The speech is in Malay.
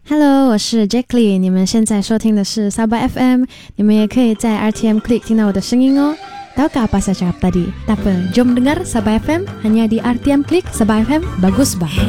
Hello， 我是 Jacqueline， 你们现在收听的是Sabah FM， 你们也可以在 RTM Klik 听到我的声音哦。Tahukah apa saya cakap tadi? Tak apa, jom dengar Sabah FM hanya di RTM Klik. Sabah FM bagus bah.